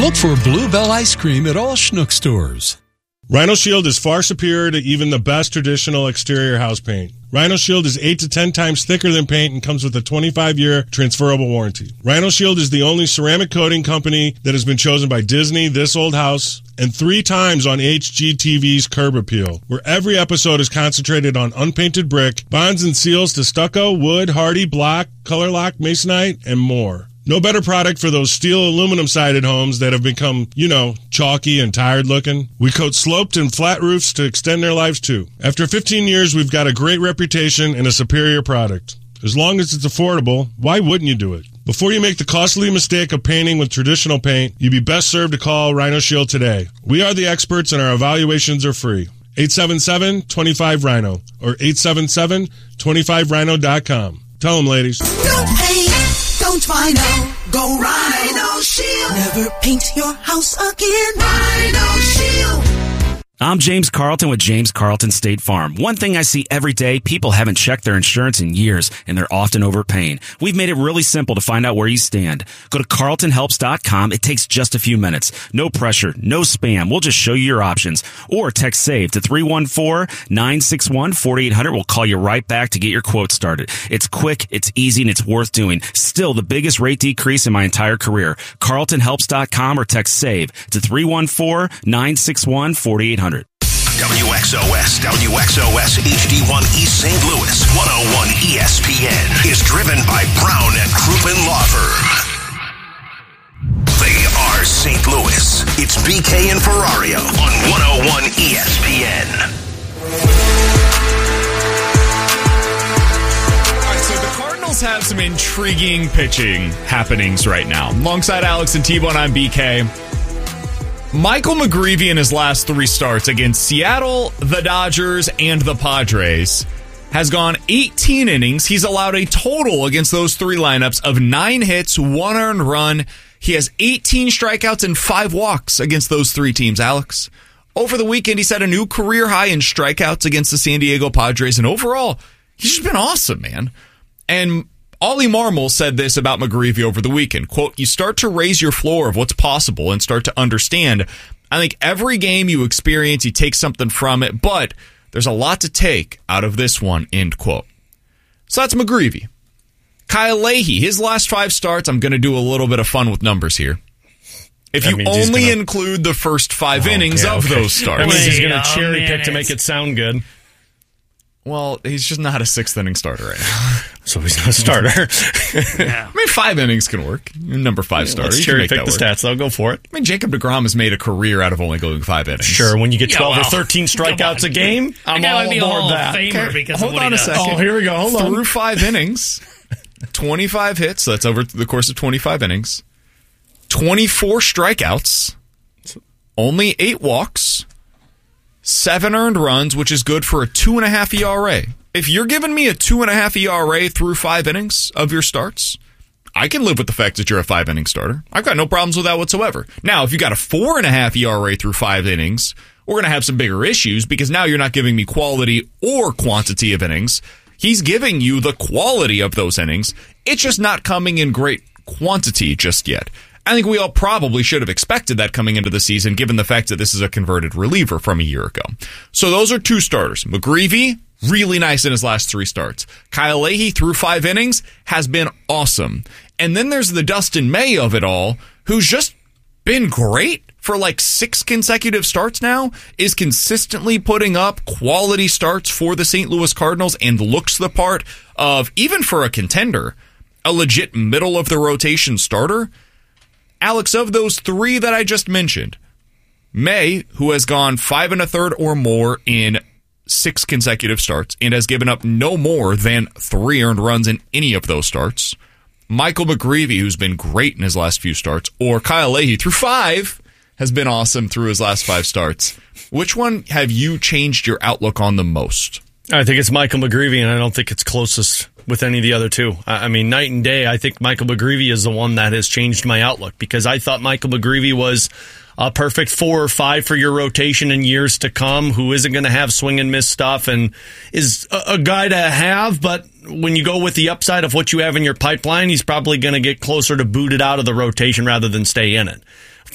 Look for Bluebell ice cream at all Schnuck stores. Rhino Shield is far superior to even the best traditional exterior house paint. Rhino Shield is 8 to 10 times thicker than paint and comes with a 25-year transferable warranty. Rhino Shield is the only ceramic coating company that has been chosen by Disney, This Old House, and 3 times on HGTV's Curb Appeal, where every episode is concentrated on unpainted brick, bonds and seals to stucco, wood, hardy, block, color lock, masonite, and more. No better product for those steel aluminum-sided homes that have become, chalky and tired looking. We coat sloped and flat roofs to extend their lives too. After 15 years, we've got a great reputation and a superior product. As long as it's affordable, why wouldn't you do it? Before you make the costly mistake of painting with traditional paint, you'd be best served to call Rhino Shield today. We are the experts and our evaluations are free. 877-25-RHINO or 877-25rhino.com. Tell them, ladies. Don't paint, don't Rhino, go Rhino Shield. Never paint your house again. Rhino Shield. I'm James Carlton with James Carlton State Farm. One thing I see every day, people haven't checked their insurance in years, and they're often overpaying. We've made it really simple to find out where you stand. Go to carltonhelps.com. It takes just a few minutes. No pressure, no spam. We'll just show you your options. Or text SAVE to 314-961-4800. We'll call you right back to get your quote started. It's quick, it's easy, and it's worth doing. Still the biggest rate decrease in my entire career. carltonhelps.com or text SAVE to 314-961-4800. WXOS HD1 East St. Louis 101 ESPN is driven by Brown and Crouppen Law Firm. They are St. Louis. It's BK and Ferrario on 101 ESPN. All right, so the Cardinals have some intriguing pitching happenings right now. Alongside Alex and T-Bone, I'm BK. Michael McGreevy in his last 3 starts against Seattle, the Dodgers, and the Padres has gone 18 innings. He's allowed a total against those 3 lineups of 9 hits, 1 earned run. He has 18 strikeouts and 5 walks against those 3 teams, Alex. Over the weekend, he set a new career high in strikeouts against the San Diego Padres, and overall, he's just been awesome, man. And Ollie Marmol said this about McGreevy over the weekend, quote, "You start to raise your floor of what's possible and start to understand. I think every game you experience, you take something from it, but there's a lot to take out of this one," end quote. So that's McGreevy. Kyle Leahy, his last 5 starts, I'm going to do a little bit of fun with numbers here. If you only include the first 5 innings of those starts. That means he's going to cherry pick to make it sound good. Well, he's just not a 6th inning starter right now. So he's not a starter. Yeah. I mean, 5 innings can work. Number 5 starter. Let's cherry pick the stats, though. Go for it. I mean, Jacob deGrom has made a career out of only going 5 innings. Sure, when you get 12 or 13 strikeouts a game, I'm all aboard that. Hold on a second. Oh, here we go. Hold on. Through 5 innings, 25 hits. So that's over the course of 25 innings. 24 strikeouts. Only 8 walks. 7 earned runs, which is good for a 2.5 ERA. If you're giving me a 2.5 ERA through 5 innings of your starts, I can live with the fact that you're a 5-inning starter. I've got no problems with that whatsoever. Now, if you got a 4.5 ERA through 5 innings, we're going to have some bigger issues because now you're not giving me quality or quantity of innings. He's giving you the quality of those innings. It's just not coming in great quantity just yet. I think we all probably should have expected that coming into the season, given the fact that this is a converted reliever from a year ago. So those are 2 starters. McGreevy, really nice in his last 3 starts. Kyle Leahy, through 5 innings, has been awesome. And then there's the Dustin May of it all, who's just been great for like 6 consecutive starts now, is consistently putting up quality starts for the St. Louis Cardinals and looks the part of, even for a contender, a legit middle-of-the-rotation starter. Alex, of those 3 that I just mentioned, May, who has gone 5 1/3 or more in 6 consecutive starts and has given up no more than 3 earned runs in any of those starts, Michael McGreevy, who's been great in his last few starts, or Kyle Leahy, through 5, has been awesome through his last 5 starts. Which one have you changed your outlook on the most? I think it's Michael McGreevy, and I don't think it's closest with any of the other 2. I mean, night and day, I think Michael McGreevy is the one that has changed my outlook because I thought Michael McGreevy was a perfect 4 or 5 for your rotation in years to come, who isn't going to have swing and miss stuff and is a guy to have, but when you go with the upside of what you have in your pipeline, he's probably going to get closer to booted out of the rotation rather than stay in it.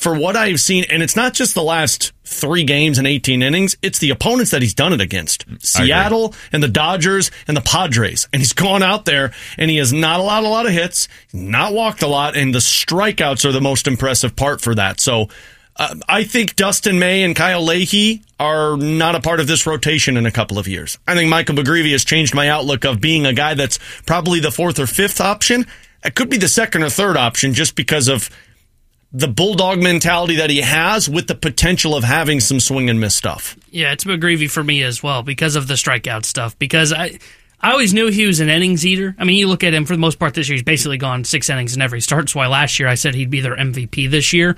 for what I've seen, and it's not just the last 3 games and 18 innings, it's the opponents that he's done it against. Seattle and the Dodgers and the Padres. And he's gone out there and he has not allowed a lot of hits, not walked a lot, and the strikeouts are the most impressive part for that. So I think Dustin May and Kyle Leahy are not a part of this rotation in a couple of years. I think Michael McGreevy has changed my outlook of being a guy that's probably the 4th or 5th option. It could be the 2nd or 3rd option just because of the bulldog mentality that he has with the potential of having some swing and miss stuff. Yeah, it's McGreevy for me as well because of the strikeout stuff. Because I always knew he was an innings eater. I mean, you look at him for the most part this year, he's basically gone 6 innings in every start. That's why last year I said he'd be their MVP this year.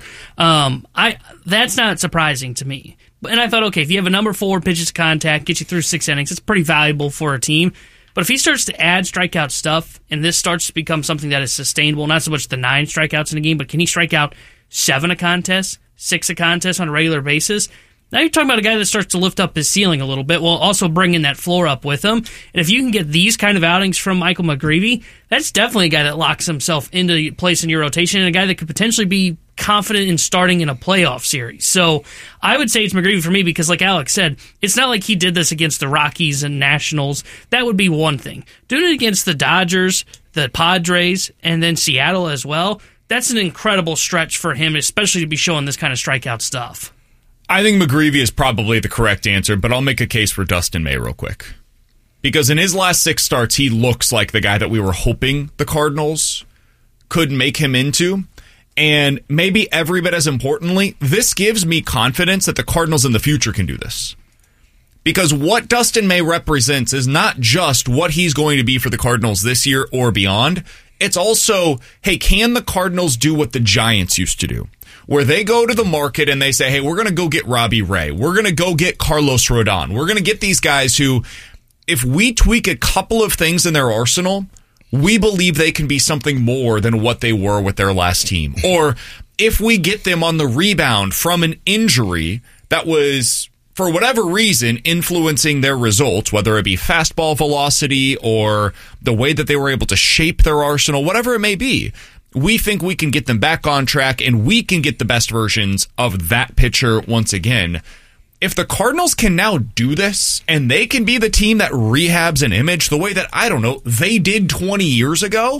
That's not surprising to me. And I thought, okay, if you have a number 4 pitches to contact, get you through 6 innings, it's pretty valuable for a team. But if he starts to add strikeout stuff, and this starts to become something that is sustainable, not so much the 9 strikeouts in a game, but can he strike out 7 a contest, 6 a contest on a regular basis? Now you're talking about a guy that starts to lift up his ceiling a little bit while also bringing that floor up with him. And if you can get these kind of outings from Michael McGreevy, that's definitely a guy that locks himself into place in your rotation and a guy that could potentially be confident in starting in a playoff series. So I would say it's McGreevy for me because, like Alex said, it's not like he did this against the Rockies and Nationals. That would be one thing. Doing it against the Dodgers, the Padres, and then Seattle as well, that's an incredible stretch for him, especially to be showing this kind of strikeout stuff. I think McGreevy is probably the correct answer, but I'll make a case for Dustin May real quick. Because in his last 6 starts, he looks like the guy that we were hoping the Cardinals could make him into. And maybe every bit as importantly, this gives me confidence that the Cardinals in the future can do this. Because what Dustin May represents is not just what he's going to be for the Cardinals this year or beyond. It's also, hey, can the Cardinals do what the Giants used to do? Where they go to the market and they say, hey, we're going to go get Robbie Ray. We're going to go get Carlos Rodon. We're going to get these guys who, if we tweak a couple of things in their arsenal, we believe they can be something more than what they were with their last team. Or if we get them on the rebound from an injury that was, for whatever reason, influencing their results, whether it be fastball velocity or the way that they were able to shape their arsenal, whatever it may be, we think we can get them back on track and we can get the best versions of that pitcher once again. If the Cardinals can now do this and they can be the team that rehabs an image the way that, I don't know, they did 20 years ago,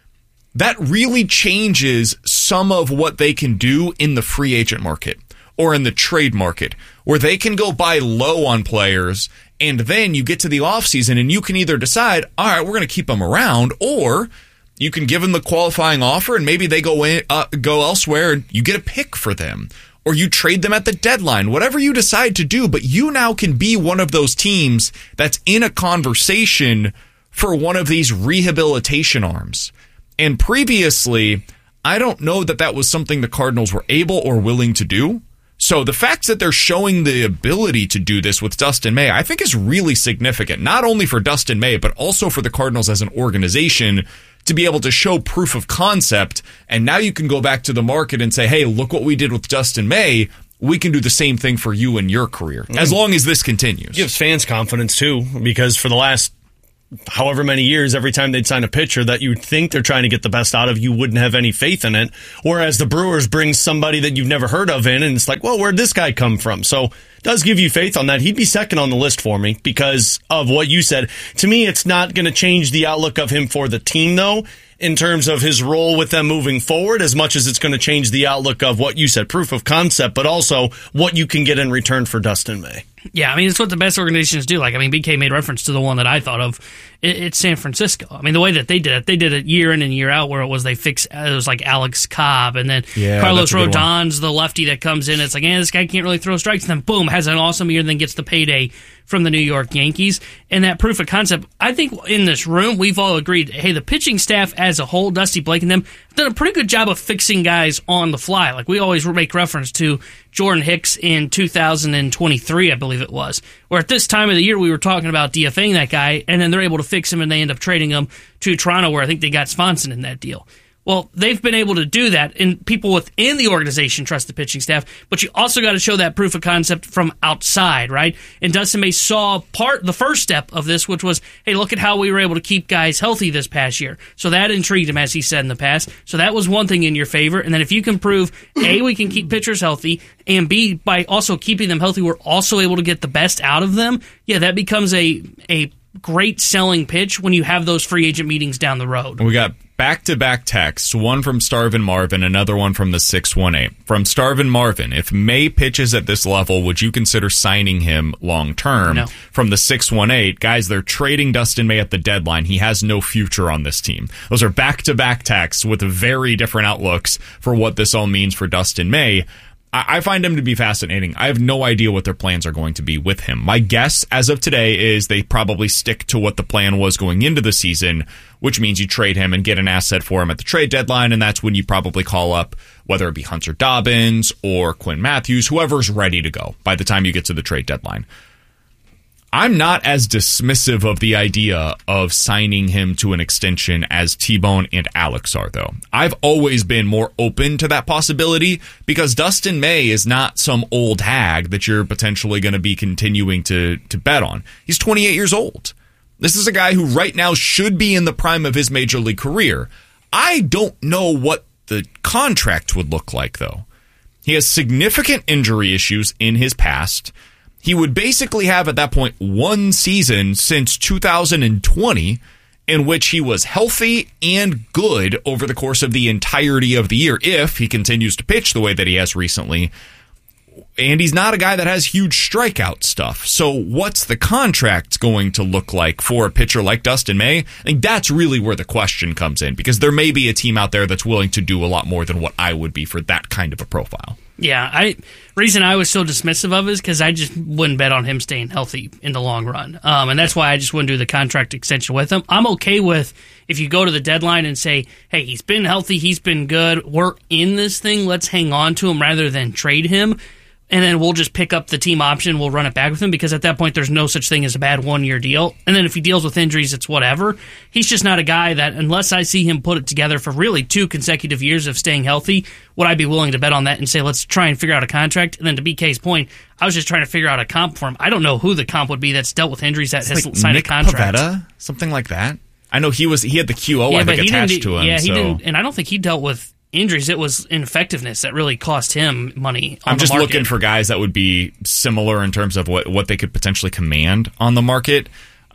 that really changes some of what they can do in the free agent market or in the trade market, where they can go buy low on players and then you get to the offseason and you can either decide, all right, we're going to keep them around, or you can give them the qualifying offer and maybe they go elsewhere and you get a pick for them. Or you trade them at the deadline, whatever you decide to do, but you now can be one of those teams that's in a conversation for one of these rehabilitation arms. And previously, I don't know that that was something the Cardinals were able or willing to do. So the fact that they're showing the ability to do this with Dustin May, I think is really significant, not only for Dustin May, but also for the Cardinals as an organization to be able to show proof of concept. And now you can go back to the market and say, hey, look what we did with Dustin May. We can do the same thing for you in your career, as long as this continues. It gives fans confidence, too, because for the last however many years, every time they'd sign a pitcher that you'd think they're trying to get the best out of, you wouldn't have any faith in it. Whereas the Brewers bring somebody that you've never heard of in, and it's like, well, where'd this guy come from? So it does give you faith on that. He'd be second on the list for me because of what you said. To me, it's not going to change the outlook of him for the team, though, in terms of his role with them moving forward, as much as it's going to change the outlook of what you said, proof of concept, but also what you can get in return for Dustin May. Yeah, I mean, it's what the best organizations do. Like, I mean, BK made reference to the one that I thought of. It's San Francisco. I mean, the way that they did it year in and year out, where it was like Alex Cobb, and then Carlos Rodon's the lefty that comes in. It's like, this guy can't really throw strikes. And then, boom, has an awesome year, and then gets the payday from the New York Yankees. And that proof of concept, I think in this room, we've all agreed, hey, the pitching staff as a whole, Dusty Blake and them, have done a pretty good job of fixing guys on the fly. Like, we always make reference to Jordan Hicks in 2023, I believe it was, where at this time of the year we were talking about DFAing that guy, and then they're able to fix him and they end up trading him to Toronto, where I think they got Swanson in that deal. Well, they've been able to do that, and people within the organization trust the pitching staff, but you also got to show that proof of concept from outside, right? And Dustin May saw the first step of this, which was, hey, look at how we were able to keep guys healthy this past year. So that intrigued him, as he said in the past. So that was one thing in your favor. And then if you can prove, A, we can keep pitchers healthy, and B, by also keeping them healthy, we're also able to get the best out of them, yeah, that becomes a great selling pitch when you have those free agent meetings down the road. We got back-to-back texts, one from Starvin Marvin, another one from the 618. From Starvin Marvin, if May pitches at this level, would you consider signing him long-term? No. From the 618, guys, they're trading Dustin May at the deadline. He has no future on this team. Those are back-to-back texts with very different outlooks for what this all means for Dustin May. I find him to be fascinating. I have no idea what their plans are going to be with him. My guess as of today is they probably stick to what the plan was going into the season, which means you trade him and get an asset for him at the trade deadline, and that's when you probably call up, whether it be Hunter Dobbins or Quinn Matthews, whoever's ready to go by the time you get to the trade deadline. I'm not as dismissive of the idea of signing him to an extension as T-Bone and Alex are, though. I've always been more open to that possibility because Dustin May is not some old hag that you're potentially going to be continuing to bet on. He's 28 years old. This is a guy who right now should be in the prime of his major league career. I don't know what the contract would look like, though. He has significant injury issues in his past. He would basically have, at that point, one season since 2020 in which he was healthy and good over the course of the entirety of the year, if he continues to pitch the way that he has recently. And he's not a guy that has huge strikeout stuff. So what's the contract going to look like for a pitcher like Dustin May? I think that's really where the question comes in, because there may be a team out there that's willing to do a lot more than what I would be for that kind of a profile. Yeah, reason I was so dismissive of it is because I just wouldn't bet on him staying healthy in the long run. And that's why I just wouldn't do the contract extension with him. I'm okay with if you go to the deadline and say, hey, he's been healthy, he's been good, we're in this thing, let's hang on to him rather than trade him. And then we'll just pick up the team option, we'll run it back with him, because at that point there's no such thing as a bad one-year deal. And then if he deals with injuries, it's whatever. He's just not a guy that, unless I see him put it together for really 2 consecutive years of staying healthy, would I be willing to bet on that and say, let's try and figure out a contract? And then to BK's point, I was just trying to figure out a comp for him. I don't know who the comp would be that's dealt with injuries that has like signed Nick a contract. Pavetta? Something like that? I know he had the QO, I think, attached to him. Yeah, he so. didn't, and I don't think he dealt with injuries. It was ineffectiveness that really cost him money on I'm just the market. looking for guys that would be similar in terms of what they could potentially command on the market.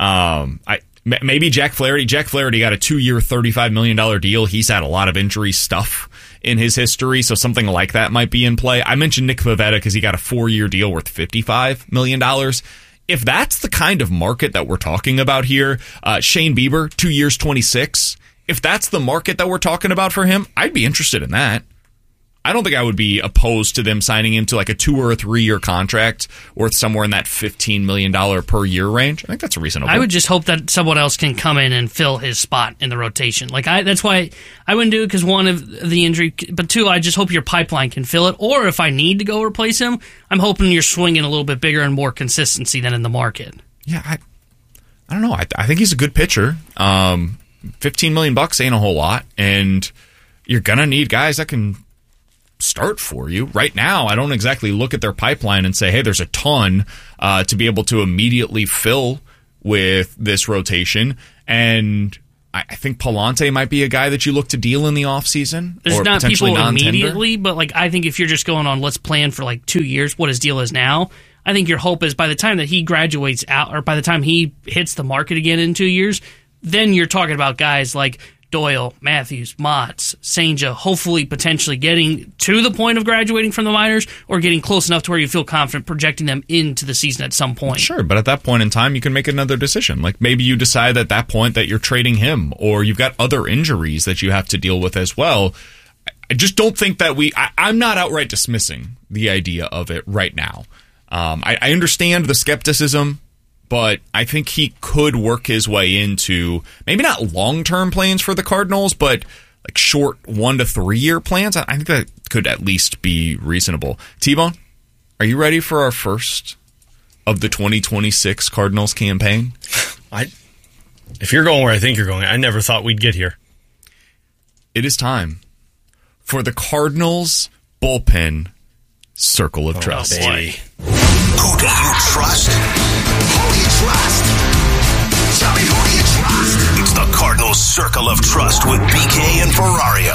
Maybe Jack Flaherty. Jack Flaherty got a 2-year, $35 million deal. He's had a lot of injury stuff in his history, so something like that might be in play. I mentioned Nick Pavetta because he got a 4-year deal worth $55 million. If that's the kind of market that we're talking about here, Shane Bieber, 2 years, 26. If that's the market that we're talking about for him, I'd be interested in that. I don't think I would be opposed to them signing him to like a 2 or 3 year contract worth somewhere in that $15 million per year range. I think that's reasonable. I would just hope that someone else can come in and fill his spot in the rotation. That's why I wouldn't do it, because one, of the injury, but two, I just hope your pipeline can fill it. Or if I need to go replace him, I'm hoping you're swinging a little bit bigger and more consistency than in the market. Yeah, I don't know. I think he's a good pitcher. $15 million ain't a whole lot, and you're gonna need guys that can start for you. Right now, I don't exactly look at their pipeline and say, hey, there's a ton to be able to immediately fill with this rotation. And I think Palante might be a guy that you look to deal in the offseason. There's or not potentially people non-tender. immediately, but I think if you're just going on, let's plan for 2 years, what his deal is now, I think your hope is by the time that he graduates out, or by the time he hits the market again in 2 years, then you're talking about guys like Doyle, Matthews, Motts, Senja, hopefully potentially getting to the point of graduating from the minors or getting close enough to where you feel confident projecting them into the season at some point. Sure, but at that point in time, you can make another decision. Maybe you decide at that point that you're trading him, or you've got other injuries that you have to deal with as well. I just don't think that I'm not outright dismissing the idea of it right now. I understand the skepticism, but I think he could work his way into maybe not long-term plans for the Cardinals, but short 1 to 3 year plans. I think that could at least be reasonable. T-Bone, are you ready for our first of the 2026 Cardinals campaign? If you're going where I think you're going, I never thought we'd get here. it is time for the Cardinals bullpen circle of trust. Who Baby. do you trust? Who do you trust? Tell me, who do you trust? It's the Cardinals Circle of Trust with BK and Ferrario.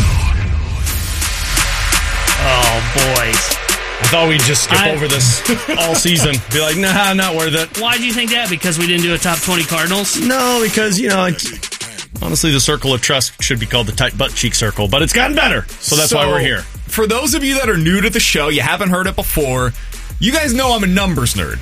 Oh, boys. I thought we'd just skip over this all season. Be like, nah, not worth it. Why do you think that? Because we didn't do a top 20 Cardinals? No, because, honestly, the Circle of Trust should be called the Tight Butt Cheek Circle, but it's gotten better, so that's why we're here. For those of you that are new to the show, you haven't heard it before, you guys know I'm a numbers nerd.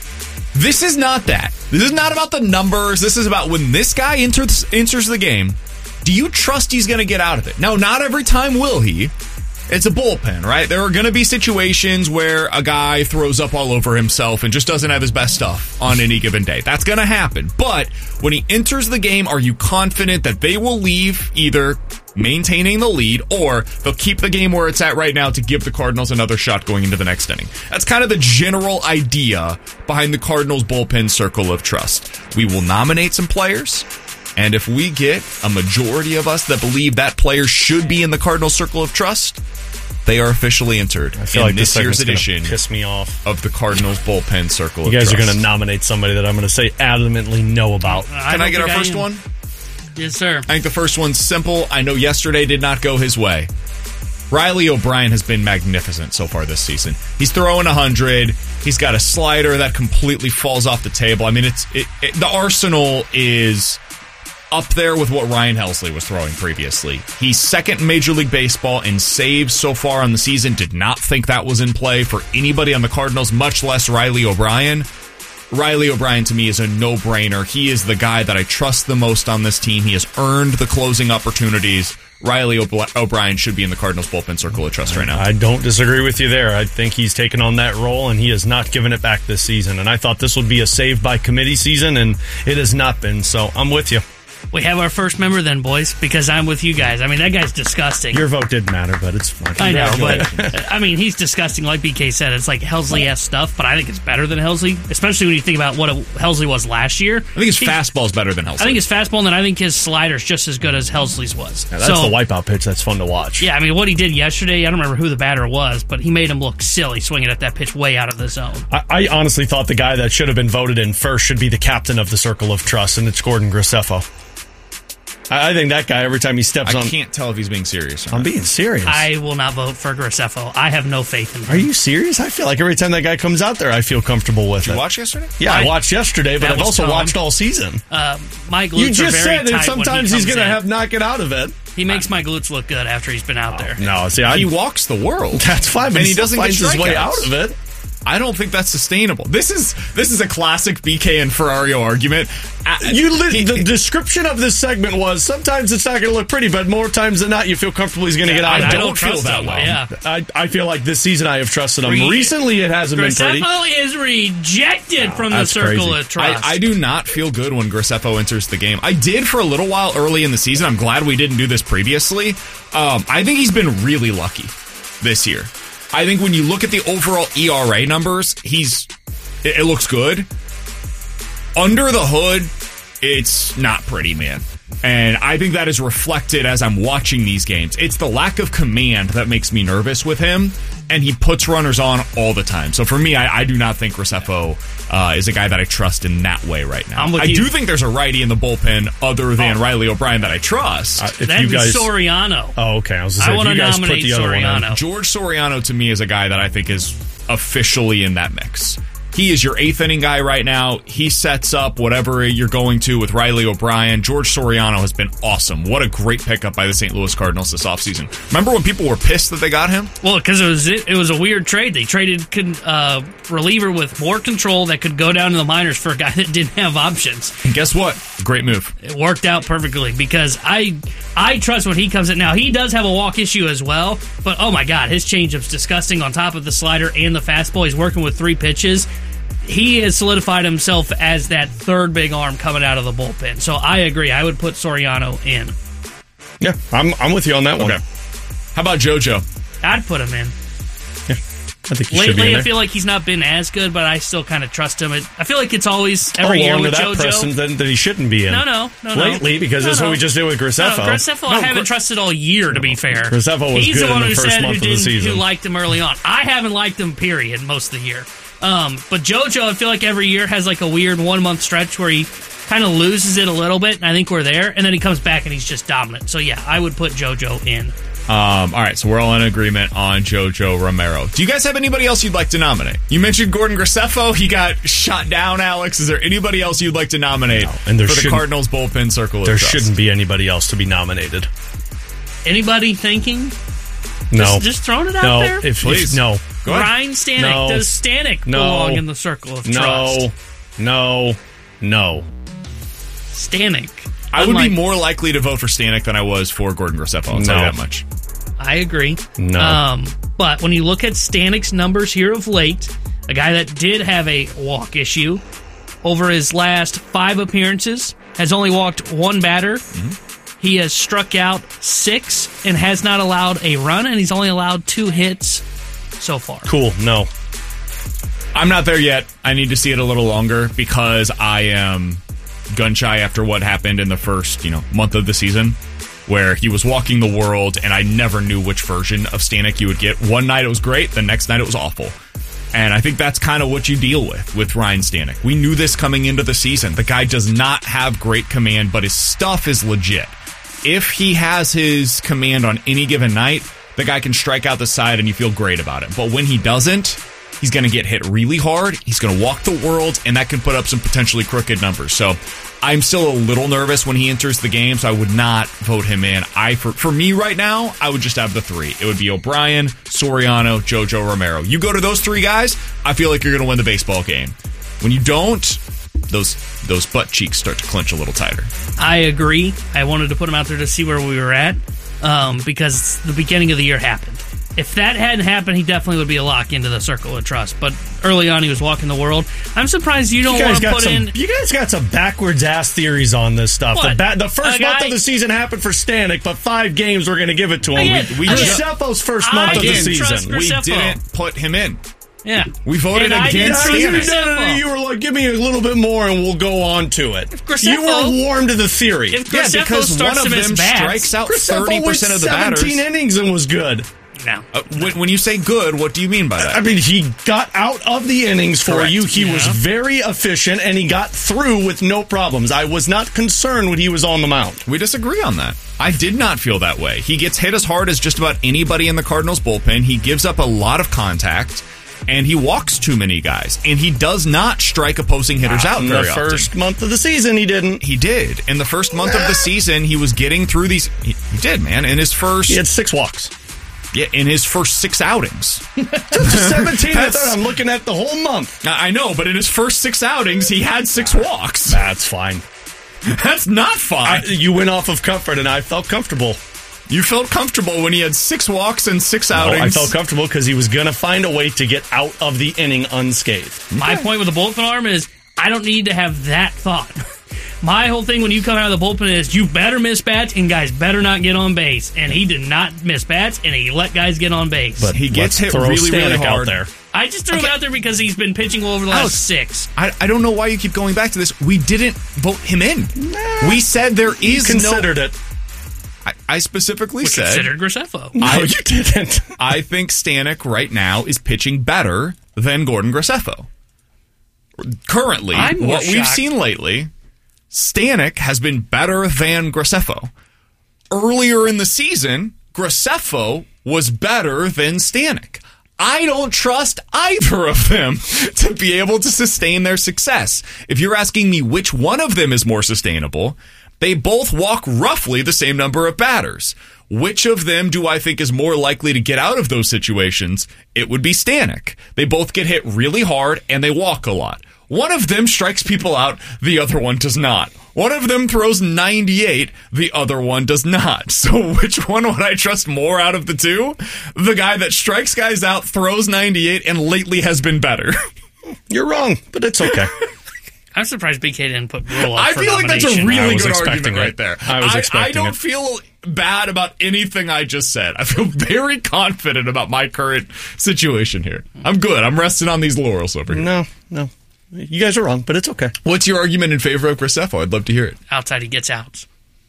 This is not that. This is not about the numbers. This is about when this guy enters the game, do you trust he's going to get out of it? Now, not every time will he. It's a bullpen, right? There are going to be situations where a guy throws up all over himself and just doesn't have his best stuff on any given day. That's going to happen. But when he enters the game, are you confident that they will leave either maintaining the lead or they'll keep the game where it's at right now to give the Cardinals another shot going into the next inning? That's kind of the general idea behind the Cardinals bullpen circle of trust. We will nominate some players. And if we get a majority of us that believe that player should be in the Cardinals Circle of Trust, they are officially entered in this year's edition piss me off. of the Cardinals Bullpen Circle of Trust. You guys are going to nominate somebody that I'm going to say adamantly no about. Can I get our first one? Yes, sir. I think the first one's simple. I know yesterday did not go his way. Riley O'Brien has been magnificent so far this season. He's throwing 100. He's got a slider that completely falls off the table. I mean, the arsenal is up there with what Ryan Helsley was throwing previously. He's second in Major League Baseball in saves so far on the season. Did not think that was in play for anybody on the Cardinals, much less Riley O'Brien. Riley O'Brien, to me, is a no-brainer. He is the guy that I trust the most on this team. He has earned the closing opportunities. Riley O'Brien should be in the Cardinals bullpen circle of trust right now. I don't disagree with you there. I think he's taken on that role, and he has not given it back this season. And I thought this would be a save-by-committee season, and it has not been. So I'm with you. We have our first member then, boys, because I'm with you guys. I mean, that guy's disgusting. Your vote didn't matter, but it's fine. I know, but, I mean, he's disgusting. Like BK said, it's like Helsley-esque stuff, but I think it's better than Helsley, especially when you think about what Helsley was last year. I think his fastball's better than Helsley. I think his fastball, and then I think his slider's just as good as Helsley's was. Yeah, that's the wipeout pitch. That's fun to watch. Yeah, I mean, what he did yesterday, I don't remember who the batter was, but he made him look silly swinging at that pitch way out of the zone. I honestly thought the guy that should have been voted in first should be the captain of the Circle of Trust, and it's Gordon Graceffo. I think that guy, every time he steps on... I can't tell if he's being serious or not. I'm being serious. I will not vote for Graceffo. I have no faith in him. Are you serious? I feel like every time that guy comes out there, I feel comfortable with it. Did you watch yesterday? Yeah, I watched yesterday, but I've also watched all season. My glutes You just are very said that tight sometimes when he's going to in. have knock it out of it. He makes my glutes look good after he's been out there. No, see, he walks the world. That's fine, but and he doesn't finds get his way strikeouts. out of it. I don't think that's sustainable. This is a classic BK and Ferrario argument. The description of this segment was sometimes it's not going to look pretty, but more times than not, you feel comfortable he's going to get out of it. I don't feel that way. Yeah. I feel like this season I have trusted him. Recently, it hasn't been pretty. Graceffo is rejected from the Circle of Trust. I do not feel good when Graceffo enters the game. I did for a little while early in the season. I'm glad we didn't do this previously. I think he's been really lucky this year. I think when you look at the overall ERA numbers, it looks good. Under the hood, it's not pretty, man. And I think that is reflected as I'm watching these games. It's the lack of command that makes me nervous with him, and he puts runners on all the time. So for me, I do not think Graceffo is a guy that I trust in that way right now. I do think there's a righty in the bullpen other than Riley O'Brien that I trust. That'd be Soriano. Oh, okay. I was going to say, I want to nominate Soriano. George Soriano, to me, is a guy that I think is officially in that mix. He is your eighth inning guy right now. He sets up whatever you're going to with Riley O'Brien. George Soriano has been awesome. What a great pickup by the St. Louis Cardinals this offseason. Remember when people were pissed that they got him? Well, because it was a weird trade. They traded reliever with more control that could go down to the minors for a guy that didn't have options. And guess what? Great move. It worked out perfectly because I trust when he comes in. Now, he does have a walk issue as well, but oh my God, his changeup's disgusting on top of the slider and the fastball. He's working with 3 pitches. He has solidified himself as that third big arm coming out of the bullpen. So I agree. I would put Soriano in. Yeah, I'm with you on that one. Okay. How about JoJo? I'd put him in. Yeah. I think he should be in Lately, there. I feel like he's not been as good, but I still kind of trust him. I feel like it's always every year with JoJo. Person, then that he shouldn't be in. No. Lately, because that's what we just did with Graceffo. No, Graceffo, I haven't trusted all year, to be fair. Graceffo was He's good the one in who the first said month of the season. who liked him early on. I haven't liked him, period, most of the year. But JoJo, I feel like every year has like a weird 1 month stretch where he kind of loses it a little bit, and I think we're there, and then he comes back and he's just dominant. So yeah, I would put JoJo in. All right, so we're all in agreement on JoJo Romero. Do you guys have anybody else you'd like to nominate? You mentioned Gordon Graceffo. He got shot down, Alex. Is there anybody else you'd like to nominate and there for the Cardinals bullpen circle of There trust? shouldn't be anybody else to be nominated. Anybody thinking? No. Just throwing it out there? Please. No. Go ahead. Ryan Stanek. No. Does Stanek belong in the circle of trust? No. Stanek. I would be more likely to vote for Stanek than I was for Gordon Graceffo. I'll tell you that much. I agree. No. But when you look at Stanek's numbers here of late, a guy that did have a walk issue over his last 5 appearances, has only walked 1 batter. Mm-hmm. He has struck out 6 and has not allowed a run, and he's only allowed 2 hits so far. Cool. No. I'm not there yet. I need to see it a little longer because I am gun shy after what happened in the first, month of the season, where he was walking the world and I never knew which version of Stanek you would get. One night it was great, the next night it was awful. And I think that's kind of what you deal with Ryan Stanek. We knew this coming into the season. The guy does not have great command, but his stuff is legit. If he has his command on any given night, the guy can strike out the side and you feel great about it. But when he doesn't, he's going to get hit really hard. He's going to walk the world, and that can put up some potentially crooked numbers. So I'm still a little nervous when he enters the game, so I would not vote him in. For me right now, I would just have the 3. It would be O'Brien, Soriano, JoJo Romero. You go to those 3 guys, I feel like you're going to win the baseball game. When you don't, those butt cheeks start to clench a little tighter. I agree. I wanted to put him out there to see where we were at because the beginning of the year happened. If that hadn't happened, he definitely would be a lock into the circle of trust. But early on, he was walking the world. I'm surprised you don't want to put in... You guys got some backwards-ass theories on this stuff. What? The first month of the season happened for Stanek, but 5 games we're going to give it to him. Graceffo's first month of the season. We didn't put him in. Yeah. We voted against Stanek. You were like, give me a little bit more and we'll go on to it. You were warm to the theory. If because one of them strikes out 30% of the batters. 17 innings and was good. No. When you say good, what do you mean by that? I mean, he got out of the innings for Correct. you. He was very efficient, and he got through with no problems. I was not concerned when he was on the mound. We disagree on that. I did not feel that way. He gets hit as hard as just about anybody in the Cardinals bullpen. He gives up a lot of contact, and he walks too many guys. And he does not strike opposing hitters out very often. In the first month of the season, he didn't. He did. In the first month of the season, he was getting through these... He did, man. In his first... He had 6 walks. Yeah, in his first 6 outings. 17. I'm looking at the whole month. I know, but in his first 6 outings, he had 6 walks. That's fine. That's not fine. You went off of comfort, and I felt comfortable. You felt comfortable when he had 6 walks and 6 outings. I felt comfortable because he was going to find a way to get out of the inning unscathed. My point with the bullpen arm is I don't need to have that thought. My whole thing when you come out of the bullpen is you better miss bats and guys better not get on base. And he did not miss bats and he let guys get on base. But he gets hit really, really hard out there. I just threw him out there because he's been pitching well over the last 6. I don't know why you keep going back to this. We didn't vote him in. We said there is considered it. I specifically said... considered Graceffo. No, you didn't. I think Stanek right now is pitching better than Gordon Graceffo. Currently, what we've seen lately... Stanek has been better than Graceffo. Earlier in the season, Graceffo was better than Stanek. I don't trust either of them to be able to sustain their success. If you're asking me which one of them is more sustainable, they both walk roughly the same number of batters. Which of them do I think is more likely to get out of those situations? It would be Stanek. They both get hit really hard and they walk a lot. One of them strikes people out, the other one does not. One of them throws 98, the other one does not. So which one would I trust more out of the two? The guy that strikes guys out, throws 98, and lately has been better. You're wrong, but it's okay. I'm surprised BK didn't put Brule up I for feel like that's a nomination. really was good expecting argument it. right there. I was expecting I don't it. feel bad about anything I just said. I feel very confident about my current situation here. I'm good. I'm resting on these laurels over here. No. You guys are wrong, but it's okay. What's your argument in favor of Graceffo? I'd love to hear it. Outside, he gets outs.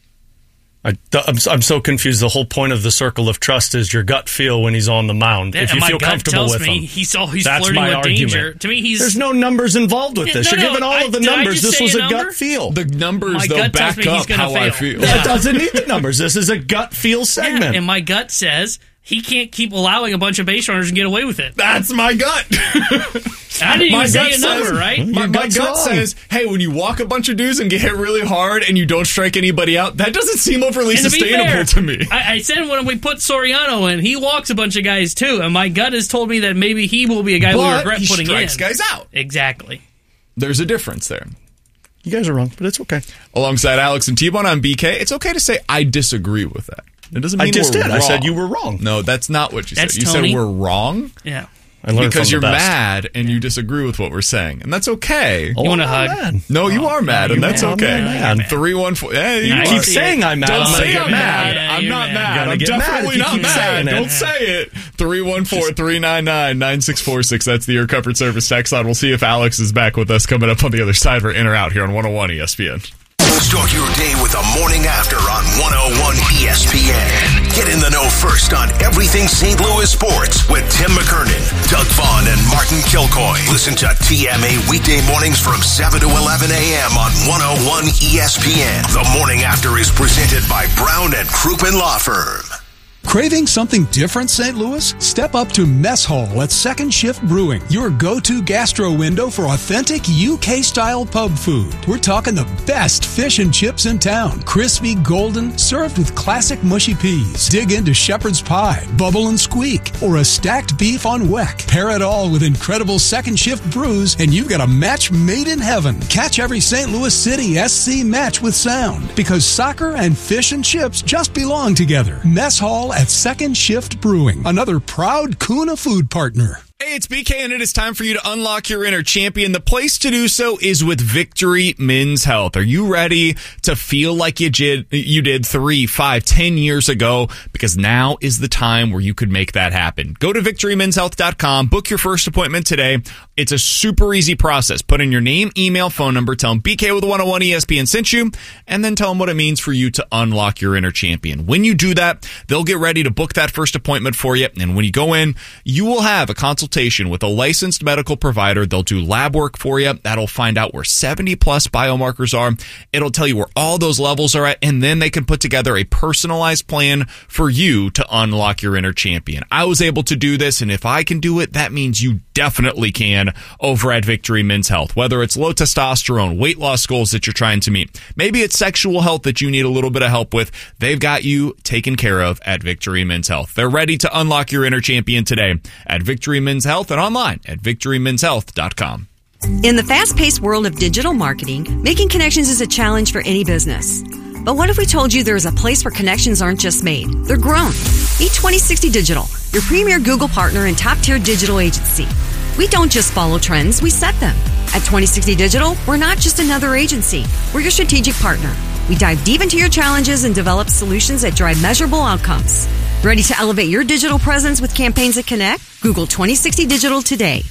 I'm so confused. The whole point of the circle of trust is your gut feel when he's on the mound. Yeah, if you my feel gut comfortable tells with me him, he's that's flirting my with argument. danger. To me, There's no numbers involved with this. No, You're giving all of the did I numbers. just This say was a a number? gut feel. The numbers, My though, gut tells back me he's up gonna how I fail. feel. It doesn't need the numbers. This is a gut feel segment. and my gut says he can't keep allowing a bunch of base runners and get away with it. That's my gut. I didn't My even say gut a number, says- right? My gut's gut wrong. says, hey, when you walk a bunch of dudes and get hit really hard and you don't strike anybody out, that doesn't seem overly And to be sustainable fair, to me. I said when we put Soriano in, he walks a bunch of guys too, and my gut has told me that maybe he will be a guy we But regret he putting in. strikes guys out. Exactly. There's a difference there. You guys are wrong, but it's okay. Alongside Alex and T-Bone on BK, it's okay to say I disagree with that. It doesn't mean I just we're did. wrong. I said you were wrong. No, that's not what you That's said. You Tony. said we're wrong Yeah. I learned because from you're the best. mad and you disagree with what we're saying, and that's okay. Oh, You want a I'm hug? mad. No, you are mad, and that's mad. okay. I'm mad. 314. Hey, You you keep are. saying I'm mad. Don't I'm gonna say get I'm mad. mad. I'm You're not mad. mad. You're gonna I'm get mad definitely if you not keep mad. saying it. Don't say it. 314-399-9646. That's the Air Comfort Service text line. We'll see if Alex is back with us coming up on the other side. We're in or out here on 101 ESPN. Start your day with the morning after on 101 ESPN. Get in the know first on everything St. Louis sports with Tim McKernan, Doug Vaughn, and Martin Kilcoy. Listen to TMA weekday mornings from 7 to 11 a.m. on 101 ESPN. The morning after is presented by Brown and Crouppen Law Firm. Craving something different, St. Louis? Step up to Mess Hall at Second Shift Brewing, your go-to gastro window for authentic UK-style pub food. We're talking the best fish and chips in town. Crispy, golden, served with classic mushy peas. Dig into shepherd's pie, bubble and squeak, or a stacked beef on weck. Pair it all with incredible Second Shift brews, and you've got a match made in heaven. Catch every St. Louis City SC match with sound, because soccer and fish and chips just belong together. Mess Hall at Second Shift Brewing, another proud Kuna food partner. Hey, it's BK, and it is time for you to unlock your inner champion. The place to do so is with Victory Men's Health. Are you ready to feel like you did 3, 5, 10 years ago? Because now is the time where you could make that happen. Go to victorymenshealth.com, book your first appointment today. It's a super easy process. Put in your name, email, phone number, tell them BK with 101 ESPN sent you, and then tell them what it means for you to unlock your inner champion. When you do that, they'll get ready to book that first appointment for you, and when you go in, you will have a consultation with a licensed medical provider. They'll do lab work for you. That'll find out where 70 plus biomarkers are. It'll tell you where all those levels are at, and then they can put together a personalized plan for you to unlock your inner champion. I was able to do this, and if I can do it, that means you definitely can over at Victory Men's Health. Whether it's low testosterone, weight loss goals that you're trying to meet, maybe it's sexual health that you need a little bit of help with, they've got you taken care of at Victory Men's Health. They're ready to unlock your inner champion today at Victory Men's Health and online at victorymenshealth.com. In the fast-paced world of digital marketing, making connections is a challenge for any business. But what if we told you there is a place where connections aren't just made, they're grown? Meet 2060 Digital, your premier Google partner and top-tier digital agency. We don't just follow trends, we set them. At 2060 Digital, we're not just another agency, we're your strategic partner. We dive deep into your challenges and develop solutions that drive measurable outcomes. Ready to elevate your digital presence with campaigns that connect? Google 2060 Digital today.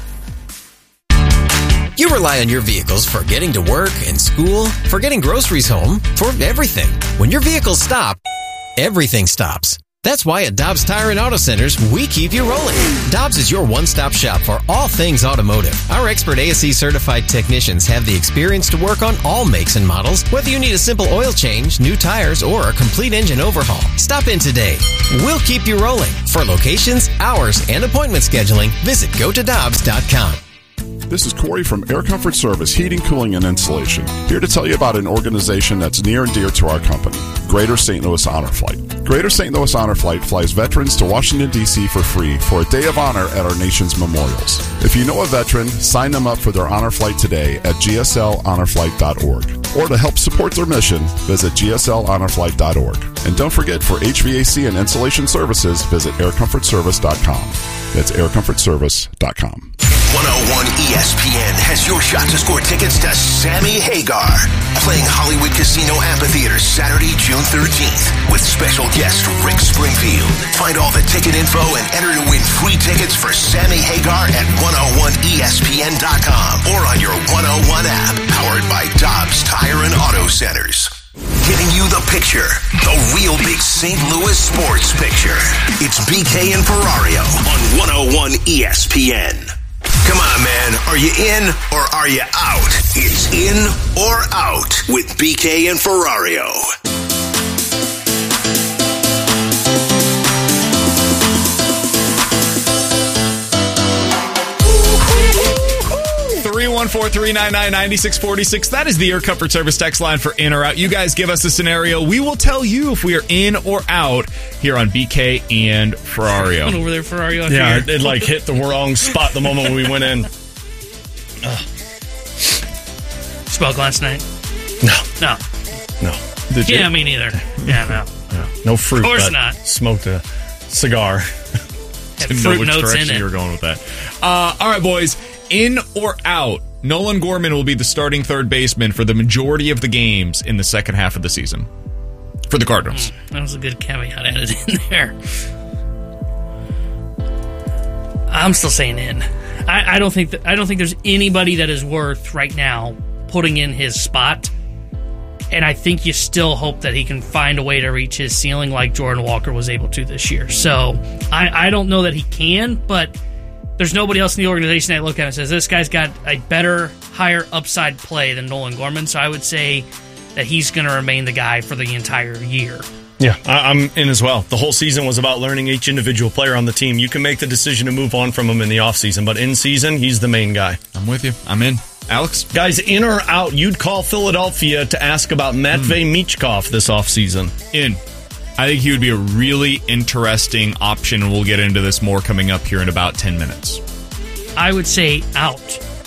You rely on your vehicles for getting to work and school, for getting groceries home, for everything. When your vehicles stop, everything stops. That's why at Dobbs Tire and Auto Centers, we keep you rolling. Dobbs is your one-stop shop for all things automotive. Our expert ASE certified technicians have the experience to work on all makes and models, whether you need a simple oil change, new tires, or a complete engine overhaul. Stop in today. We'll keep you rolling. For locations, hours, and appointment scheduling, visit gotodobbs.com. This is Corey from Air Comfort Service Heating, Cooling, and Insulation, here to tell you about an organization that's near and dear to our company, Greater St. Louis Honor Flight. Greater St. Louis Honor Flight flies veterans to Washington, D.C. for free for a day of honor at our nation's memorials. If you know a veteran, sign them up for their honor flight today at gslhonorflight.org. Or to help support their mission, visit gslhonorflight.org. And don't forget, for HVAC and insulation services, visit aircomfortservice.com. That's aircomfortservice.com. 101 ESPN has your shot to score tickets to Sammy Hagar playing Hollywood Casino Amphitheater Saturday, June 13th with special guest Rick Springfield. Find all the ticket info and enter to win free tickets for Sammy Hagar at 101ESPN.com or on your 101 app, powered by Dobbs Tire and Auto Centers. Giving you the picture, the real big St. Louis sports picture. It's BK and Ferrario on 101 ESPN. Come on, man. Are you in or are you out? It's in or out with BK and Ferrario. Three 314-399-9646. That is the Air Comfort Service text line for in or out. You guys give us a scenario. We will tell you if we are in or out here on BK and Ferrario. Went over there, Ferrario. Yeah, it like hit the wrong spot the moment we went in. Smoked last night? No. Did you? Yeah, me neither. Yeah, no fruit. Of course but not. Smoked a cigar. Had Didn't fruit know which notes direction in it. you were going with that. All right, boys. In or out, Nolan Gorman will be the starting third baseman for the majority of the games in the second half of the season for the Cardinals. That was a good caveat added in there. I'm still saying in. I don't think there's anybody that is worth right now putting in his spot. And I think you still hope that he can find a way to reach his ceiling like Jordan Walker was able to this year. So I don't know that he can, but there's nobody else in the organization that look at it and says, this guy's got a better, higher upside play than Nolan Gorman. So I would say that he's going to remain the guy for the entire year. Yeah, I'm in as well. The whole season was about learning each individual player on the team. You can make the decision to move on from him in the offseason, but in season, he's the main guy. I'm with you. I'm in. Alex? Guys, in or out, you'd call Philadelphia to ask about Matvei Michkov this offseason. In. I think he would be a really interesting option, and we'll get into this more coming up here in about 10 minutes. I would say out.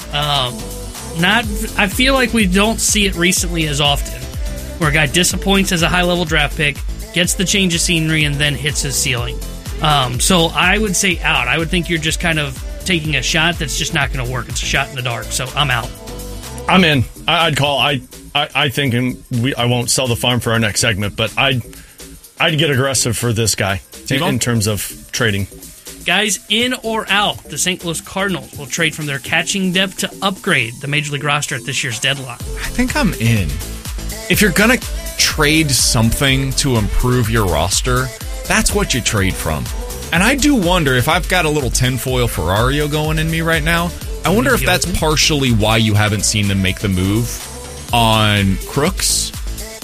I feel like we don't see it recently as often, where a guy disappoints as a high-level draft pick, gets the change of scenery, and then hits his ceiling. So I would say out. I would think you're just kind of taking a shot that's just not going to work. It's a shot in the dark, so I'm out. I'm in. I'd call. I think, and I won't sell the farm for our next segment, but I'd get aggressive for this guy in terms of trading. Guys, in or out, the St. Louis Cardinals will trade from their catching depth to upgrade the Major League roster at this year's deadline. I think I'm in. If you're going to trade something to improve your roster, that's what you trade from. And I do wonder if I've got a little tinfoil Ferrario going in me right now. I wonder if that's partially why you haven't seen them make the move on Crooks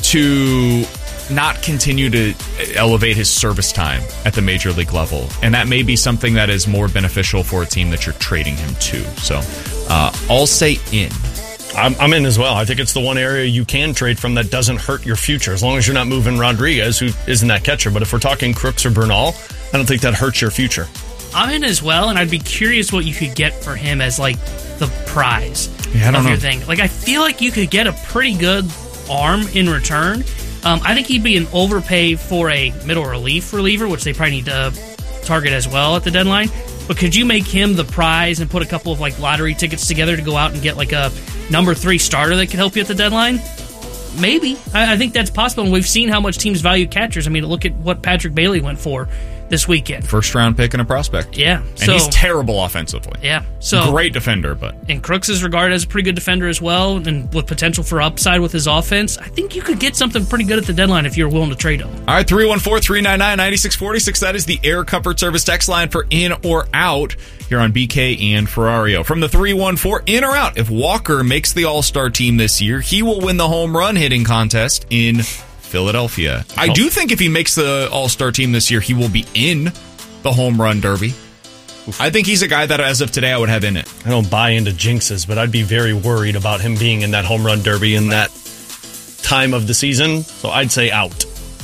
to not continue to elevate his service time at the major league level. And that may be something that is more beneficial for a team that you're trading him to. So I'll say in. I'm in as well. I think it's the one area you can trade from that doesn't hurt your future, as long as you're not moving Rodriguez, who isn't that catcher. But if we're talking Crooks or Bernal, I don't think that hurts your future. I'm in as well, and I'd be curious what you could get for him as, like, the prize of your thing. Like, I feel like you could get a pretty good arm in return. I think he'd be an overpay for a middle relief reliever, which they probably need to target as well at the deadline. But could you make him the prize and put a couple of, like, lottery tickets together to go out and get, like, a number 3 starter that could help you at the deadline? Maybe. I think that's possible, and we've seen how much teams value catchers. I mean, look at what Patrick Bailey went for this weekend. First round pick and a prospect. Yeah. And he's terrible offensively. Yeah. So great defender, but. And Crooks is regarded as a pretty good defender as well, and with potential for upside with his offense. I think you could get something pretty good at the deadline if you're willing to trade him. All right, 314-399-9646. That is the Air Comfort Service text line for in or out here on BK and Ferrario. From the 314, in or out. If Walker makes the All-Star team this year, he will win the home run hitting contest in Philadelphia. I do think if he makes the All-Star team this year, he will be in the home run derby. I think he's a guy that, as of today, I would have in it. I don't buy into jinxes, but I'd be very worried about him being in that home run derby in that time of the season. So I'd say out.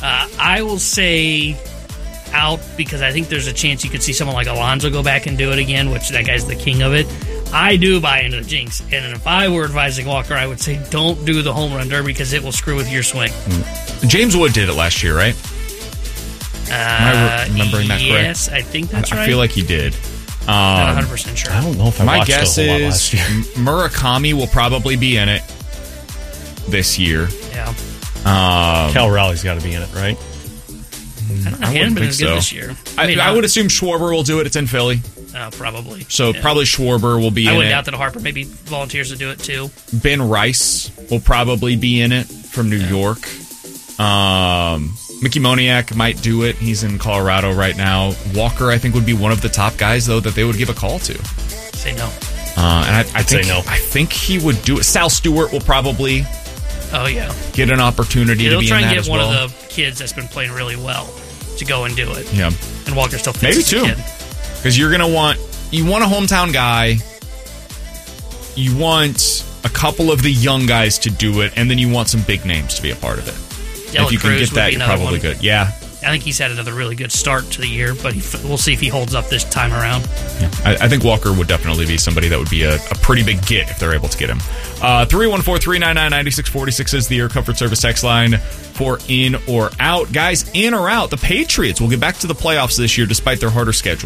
I will say out because I think there's a chance you could see someone like Alonso go back and do it again, which that guy's the king of it. I do buy into the jinx, and if I were advising Walker, I would say don't do the home run derby because it will screw with your swing. James Wood did it last year, right? Am I remembering that correct? Yes, I think that's right. I feel like he did. Not 100% sure. I don't know if I My watched guess a whole lot is last year. Murakami will probably be in it this year. Yeah. Cal Raleigh's got to be in it, right? I don't know. He hasn't been as good this year. I would assume Schwarber will do it. It's in Philly. Probably. So probably Schwarber will be in it. I wouldn't doubt that Harper maybe volunteers to do it too. Ben Rice will probably be in it from New York. Mickey Moniak might do it. He's in Colorado right now. Walker, I think, would be one of the top guys, though, that they would give a call to. Say no. And I think, say no. I think he would do it. Sal Stewart will probably get an opportunity to be in that as well. They'll try and get one of the kids that's been playing really well to go and do it. Yeah. And Walker still fits maybe as a two. kid. Because you want a hometown guy. You want a couple of the young guys to do it, and then you want some big names to be a part of it. Dylan if you can Cruz get that, would be you're probably one. good. Yeah. I think he's had another really good start to the year, but we'll see if he holds up this time around. Yeah, I think Walker would definitely be somebody that would be a pretty big get if they're able to get him. 314-399-9646 is the Air Comfort Service text line for in or out. Guys, in or out, the Patriots will get back to the playoffs this year despite their harder schedule.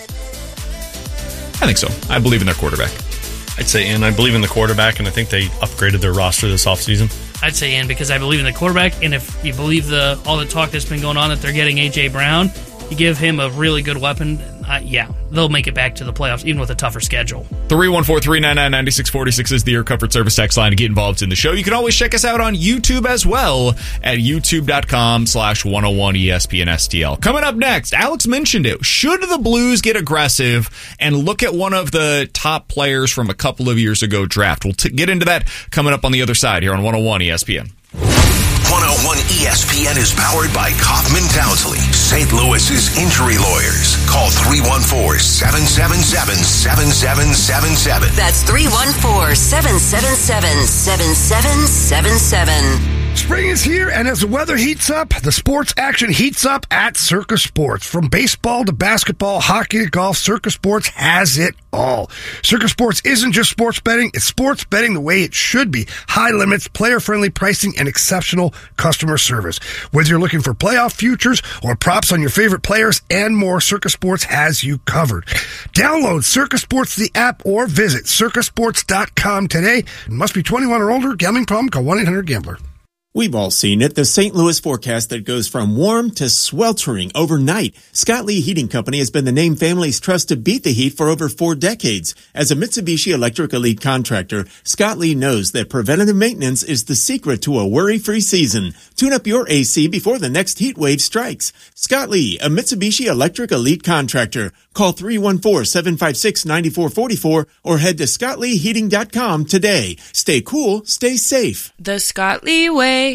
I think so. I believe in their quarterback. I'd say in. I believe in the quarterback, and I think they upgraded their roster this offseason. I'd say in because I believe in the quarterback, and if you believe all the talk that's been going on that they're getting A.J. Brown, you give him a really good weapon, they'll make it back to the playoffs, even with a tougher schedule. 314-399-9646 is the Air Comfort Service text line to get involved in the show. You can always check us out on YouTube as well at youtube.com/101ESPNSTL. Coming up next, Alex mentioned it. Should the Blues get aggressive and look at one of the top players from a couple of years ago draft? We'll get into that coming up on the other side here on 101 ESPN. 101 ESPN is powered by Kaufman Townsley, St. Louis's injury lawyers. Call 314-777-7777. That's 314-777-7777. Spring is here, and as the weather heats up, the sports action heats up at Circus Sports. From baseball to basketball, hockey to golf, Circus Sports has it all. Circus Sports isn't just sports betting, it's sports betting the way it should be. High limits, player-friendly pricing, and exceptional customer service. Whether you're looking for playoff futures or props on your favorite players and more, Circus Sports has you covered. Download Circus Sports, the app, or visit circusports.com today. It must be 21 or older. Gambling problem? Call 1-800-GAMBLER. We've all seen it, the St. Louis forecast that goes from warm to sweltering overnight. Scott Lee Heating Company has been the name families trust to beat the heat for over 4 decades. As a Mitsubishi Electric Elite contractor, Scott Lee knows that preventative maintenance is the secret to a worry-free season. Tune up your AC before the next heat wave strikes. Scott Lee, a Mitsubishi Electric Elite contractor. Call 314-756-9444 or head to scottleeheating.com today. Stay cool, stay safe. The Scott Lee way.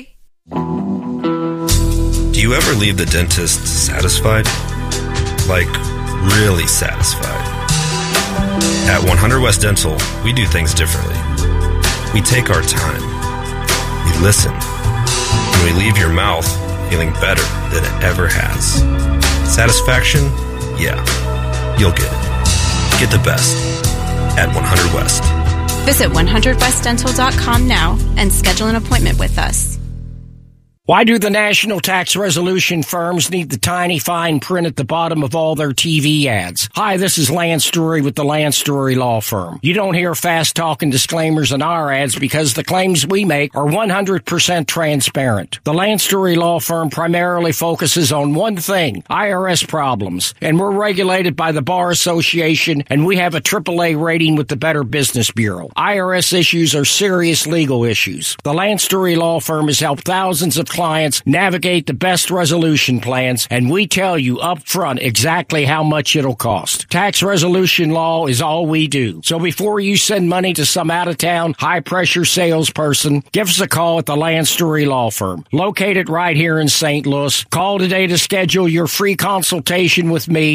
Do you ever leave the dentist satisfied? Like, really satisfied? At 100 West Dental, we do things differently. We take our time. We listen. And we leave your mouth feeling better than it ever has. Satisfaction? Yeah. You'll get it. Get the best at 100 West. Visit 100westdental.com now and schedule an appointment with us. Why do the national tax resolution firms need the tiny fine print at the bottom of all their TV ads? Hi, this is Lance Drury with the Lance Drury Law Firm. You don't hear fast-talking disclaimers in our ads because the claims we make are 100% transparent. The Lance Drury Law Firm primarily focuses on one thing, IRS problems, and we're regulated by the Bar Association, and we have a AAA rating with the Better Business Bureau. IRS issues are serious legal issues. The Lance Drury Law Firm has helped thousands of clients navigate the best resolution plans, and we tell you up front exactly how much it'll cost. Tax resolution law is all we do. So before you send money to some out-of-town, high-pressure salesperson, give us a call at the Lance Drury Law Firm, located right here in St. Louis. Call today to schedule your free consultation with me,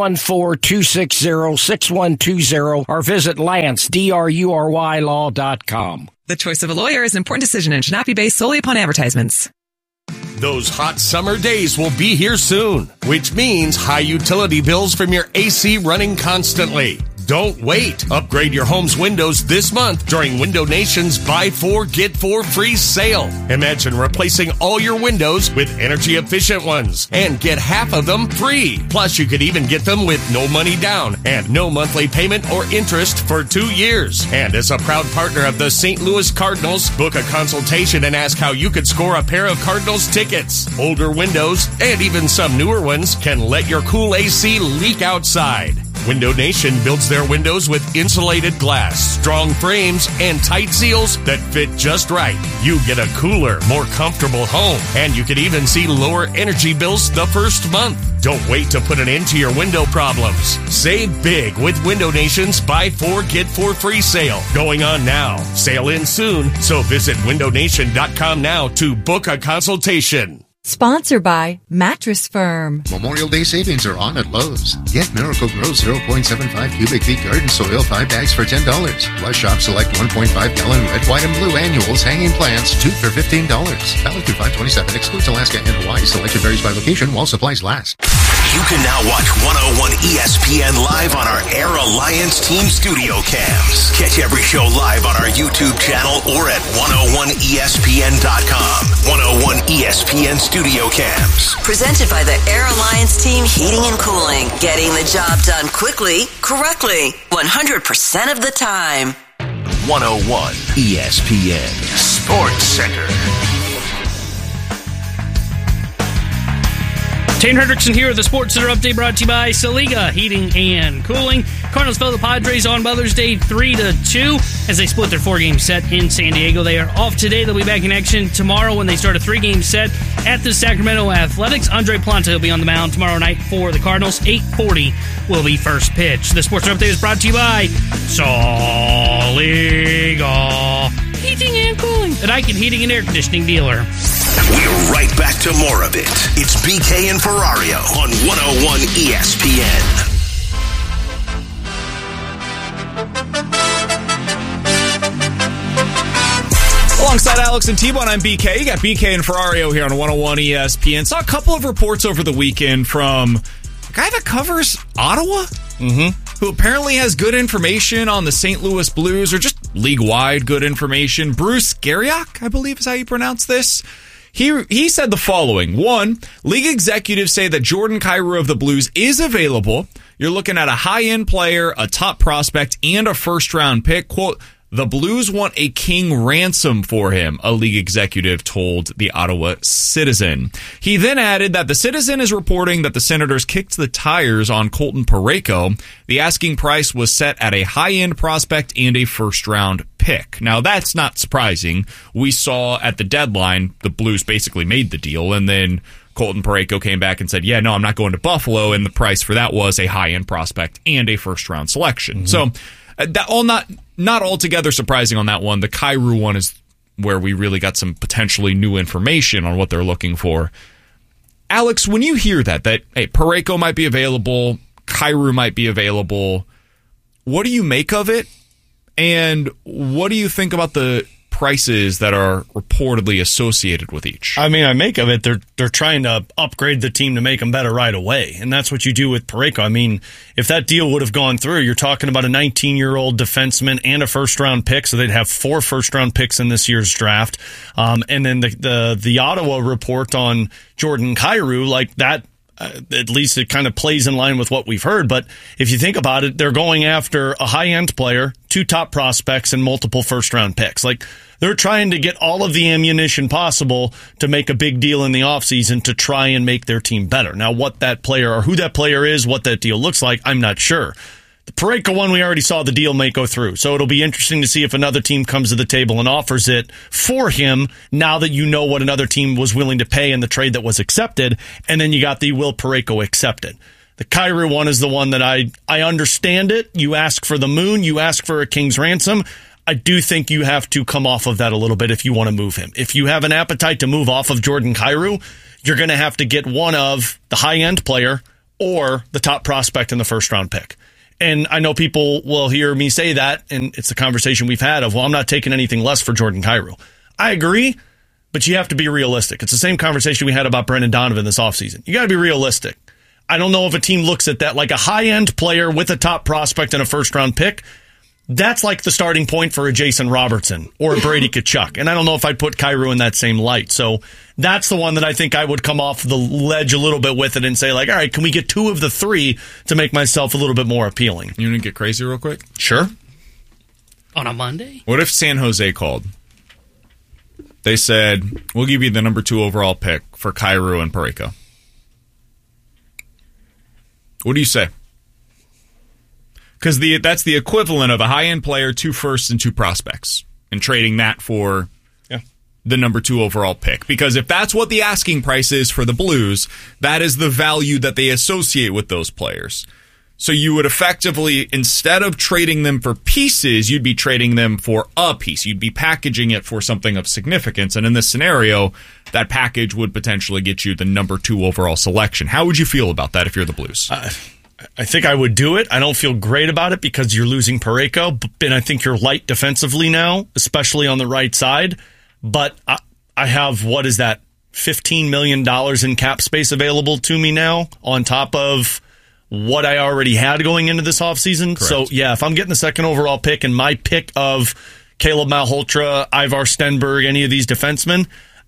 314-260-6120, or visit LanceDruryLaw.com. The choice of a lawyer is an important decision and should not be based solely upon advertisements. Those hot summer days will be here soon, which means high utility bills from your AC running constantly. Don't wait. Upgrade your home's windows this month during Window Nation's Buy 4, Get 4 free sale. Imagine replacing all your windows with energy-efficient ones and get half of them free. Plus, you could even get them with no money down and no monthly payment or interest for 2 years. And as a proud partner of the St. Louis Cardinals, book a consultation and ask how you could score a pair of Cardinals tickets. Older windows, and even some newer ones, can let your cool AC leak outside. Window Nation builds their windows with insulated glass, strong frames, and tight seals that fit just right. You get a cooler, more comfortable home, and you could even see lower energy bills the first month. Don't wait to put an end to your window problems. Save big with Window Nation's Buy 4, Get 4 free sale. Going on now. Sale ends soon, so visit windownation.com now to book a consultation. Sponsored by Mattress Firm. Memorial Day savings are on at Lowe's. Get Miracle Grow 0.75 cubic feet garden soil 5 bags for $10. Plus shop select 1.5 gallon red, white, and blue annuals hanging plants 2 for $15. Valid through 5/27. Excludes Alaska and Hawaii. Selection varies by location while supplies last. You can now watch 101 ESPN live on our Air Alliance Team studio cams. Catch every show live on our YouTube channel or at 101ESPN.com. 101 ESPN studio cams. Presented by the Air Alliance Team Heating and Cooling. Getting the job done quickly, correctly, 100% of the time. 101 ESPN Sports Center. Tane Hendrickson here with the Sports Center update brought to you by Saliga Heating and Cooling. Cardinals fell the Padres on Mother's Day 3-2 as they split their 4-game set in San Diego. They are off today. They'll be back in action tomorrow when they start a 3-game set at the Sacramento Athletics. Andre Planta will be on the mound tomorrow night for the Cardinals. 8:40 will be first pitch. The Sports Center update is brought to you by Saliga Heating and Cooling, an Icon Heating and Air Conditioning dealer. We're right back to more of it. It's BK and Ferrario on 101 ESPN. Alongside Alex and T-Bone, I'm BK. You got BK and Ferrario here on 101 ESPN. Saw a couple of reports over the weekend from a guy that covers Ottawa, who apparently has good information on the St. Louis Blues, or just league-wide good information. Bruce Garriock, I believe is how you pronounce this. He said the following. 1, league executives say that Jordan Kyrou of the Blues is available. You're looking at a high-end player, a top prospect, and a first-round pick. Quote, the Blues want a king ransom for him, a league executive told the Ottawa Citizen. He then added that the Citizen is reporting that the Senators kicked the tires on Colton Parayko. The asking price was set at a high-end prospect and a first-round pick. Now, that's not surprising. We saw at the deadline, the Blues basically made the deal, and then Colton Parayko came back and said, yeah, no, I'm not going to Buffalo, and the price for that was a high-end prospect and a first-round selection. So, that all not altogether surprising on that one. The Kyrou one is where we really got some potentially new information on what they're looking for. Alex, when you hear that hey, Parayko might be available, Kyrou might be available, what do you make of it? And what do you think about the prices that are reportedly associated with each? I mean, I make of it, they're trying to upgrade the team to make them better right away. And that's what you do with Parayko. I mean, if that deal would have gone through, you're talking about a 19-year-old defenseman and a first-round pick, so they'd have 4 first-round picks in this year's draft. And then the Ottawa report on Jordan Kyrou, like that, at least it kind of plays in line with what we've heard. But if you think about it, they're going after a high-end player, 2 top prospects, and multiple first-round picks. Like, they're trying to get all of the ammunition possible to make a big deal in the offseason to try and make their team better. Now, what that player or who that player is, what that deal looks like, I'm not sure. The Parayko one, we already saw the deal may go through. So it'll be interesting to see if another team comes to the table and offers it for him now that you know what another team was willing to pay in the trade that was accepted. And then you got the will Parayko accepted. The Kyrou one is the one that I understand it. You ask for the moon. You ask for a king's ransom. I do think you have to come off of that a little bit if you want to move him. If you have an appetite to move off of Jordan Kyrou, you're going to have to get one of the high-end player or the top prospect in the first-round pick. And I know people will hear me say that, and it's the conversation we've had of, well, I'm not taking anything less for Jordan Kyrou. I agree, but you have to be realistic. It's the same conversation we had about Brendan Donovan this offseason. You got to be realistic. I don't know if a team looks at that like a high-end player with a top prospect and a first-round pick. That's like the starting point for a Jason Robertson or a Brady Tkachuk. And I don't know if I'd put Kyrou in that same light. So that's the one that I think I would come off the ledge a little bit with it and say, like, all right, can we get 2 of the 3 to make myself a little bit more appealing? You want to get crazy real quick? Sure. On a Monday? What if San Jose called? They said, we'll give you the number 2 overall pick for Kyrou and Parayko. What do you say? Because that's the equivalent of a high-end player, 2 firsts and 2 prospects, and trading that for the number 2 overall pick. Because if that's what the asking price is for the Blues, that is the value that they associate with those players. So you would effectively, instead of trading them for pieces, you'd be trading them for a piece. You'd be packaging it for something of significance. And in this scenario, that package would potentially get you the number 2 overall selection. How would you feel about that if you're the Blues? I think I would do it. I don't feel great about it because you're losing Parayko, and I think you're light defensively now, especially on the right side. But I have, what is that, $15 million in cap space available to me now on top of what I already had going into this offseason. So, yeah, if I'm getting the 2nd overall pick and my pick of Caleb Malhotra, Ivar Stenberg, any of these defensemen,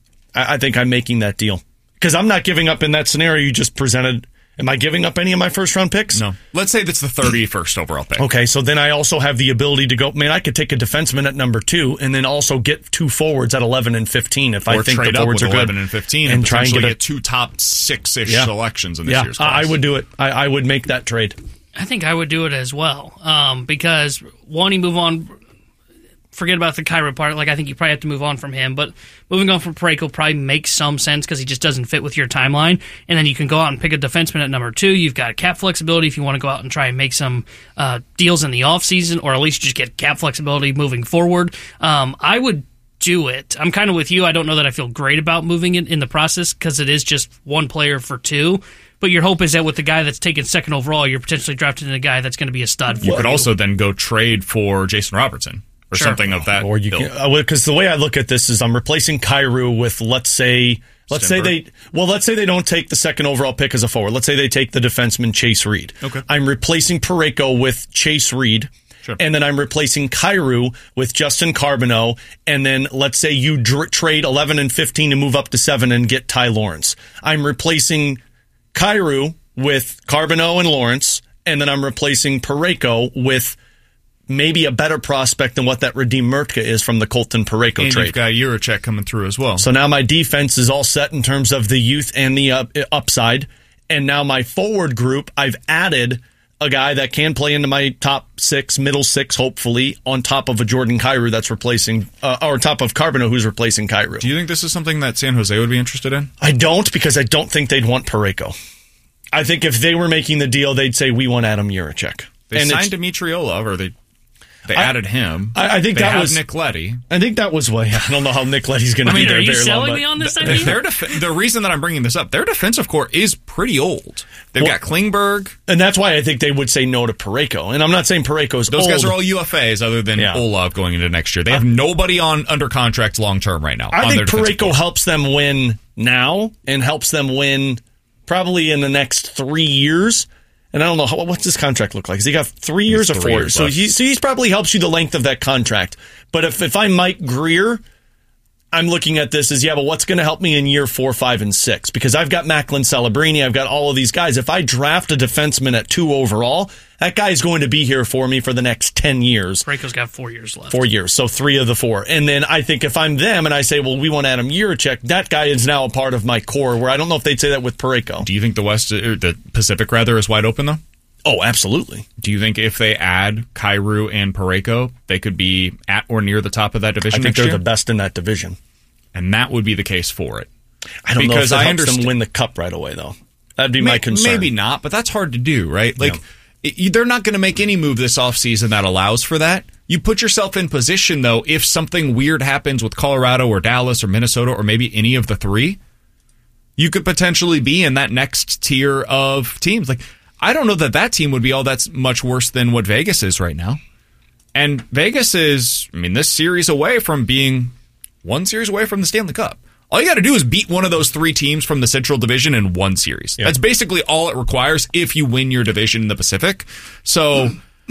I think I'm making that deal. Because I'm not giving up in that scenario you just presented. Am I giving up any of my first-round picks? No. Let's say that's the 31st overall pick. Okay, so then I also have the ability to go, man, I could take a defenseman at number 2 and then also get 2 forwards at 11 and 15 if I think the forwards are good. 11 and 15 and try and get 2 top 6-ish selections in this year's class. I would do it. I would make that trade. I think I would do it as well because, one, you move on. Forget about the Kyrou part. Like, I think you probably have to move on from him. But moving on from Parayko probably makes some sense because he just doesn't fit with your timeline. And then you can go out and pick a defenseman at number 2. You've got cap flexibility if you want to go out and try and make some deals in the offseason, or at least just get cap flexibility moving forward. I would do it. I'm kind of with you. I don't know that I feel great about moving it in the process because it is just 1 player for 2. But your hope is that with the guy that's taken 2nd overall, you're potentially drafting a guy that's going to be a stud for you. You could also then go trade for Jason Robertson. Or something of that. Or you can, because the way I look at this is I'm replacing Kyrou with let's say they don't take the 2nd overall pick as a forward. Let's say they take the defenseman Chase Reed. Okay. I'm replacing Parayko with Chase Reed. Sure. And then I'm replacing Kyrou with Justin Carbonneau. And then let's say you trade 11 and 15 and move up to 7 and get Ty Lawrence. I'm replacing Kyrou with Carbonneau and Lawrence. And then I'm replacing Parayko with maybe a better prospect than what that Radim Murtka is from the Colton Parayko trade. And you've got Juracek coming through as well. So now my defense is all set in terms of the youth and the upside. And now my forward group, I've added a guy that can play into my top 6, middle 6, hopefully, on top of a Jordan Kyrou that's replacing, or top of Carbonneau who's replacing Kyrou. Do you think this is something that San Jose would be interested in? I don't, because I don't think they'd want Parayko. I think if they were making the deal, they'd say, we want Adam Juracek. They signed Dimitriolov, or they added him. I think that was Nick Leddy. I think that was I don't know how Nick Leddy's going to be there. Are you very selling long, me on this idea? The reason that I'm bringing this up, their defensive core is pretty old. They've got Klingberg. And that's why I think they would say no to Parayko. And I'm not saying Parayko's Those old. guys are all UFAs other than Olov going into next year. They have nobody under contract long term right now. I think Parayko helps them win now and helps them win probably in the next 3 years. And I don't know, what's his contract look like? Has he got 3 years or 4 years? So he's probably helps you the length of that contract. But if I'm Mike Greer, I'm looking at this as, but what's going to help me in year 4, 5, and 6? Because I've got Macklin Celebrini, I've got all of these guys. If I draft a defenseman at 2 overall, that guy's going to be here for me for the next 10 years. Parayko's got 4 years left. 4 years, so 3 of the 4. And then I think if I'm them and I say, well, we want Adam Juracek, that guy is now a part of my core, where I don't know if they'd say that with Parayko. Do you think the Pacific is wide open, though? Oh, absolutely. Do you think if they add Kyrou and Parayko, they could be at or near the top of that division next year? I think they're the best in that division. And that would be the case for it. I don't know if that helps them win the cup right away, though. That'd be my concern. Maybe not, but that's hard to do, right? Like, they're not going to make any move this offseason that allows for that. You put yourself in position, though, if something weird happens with Colorado or Dallas or Minnesota or maybe any of the 3, you could potentially be in that next tier of teams. Like, I don't know that team would be all that much worse than what Vegas is right now. And Vegas is, this series away from being 1 series away from the Stanley Cup. All you got to do is beat one of those 3 teams from the Central Division in one series. That's basically all it requires if you win your division in the Pacific. So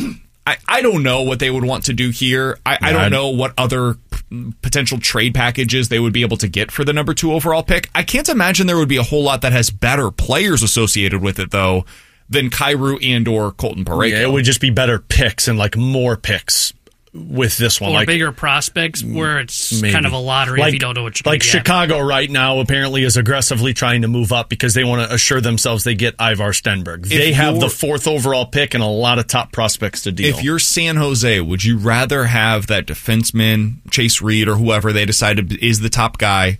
I don't know what they would want to do here. I don't know what other potential trade packages they would be able to get for the number 2 overall pick. I can't imagine there would be a whole lot that has better players associated with it, though, than Kyrou and or Colton Parayko. Yeah, it would just be better picks and like more picks with this one. Or like bigger prospects where it's maybe. kind of a lottery if you don't know what you're going to get. Like Chicago right now apparently is aggressively trying to move up because they want to assure themselves they get Ivar Stenberg. They have the 4th overall pick and a lot of top prospects to deal. If you're San Jose, would you rather have that defenseman, Chase Reed or whoever they decided is the top guy,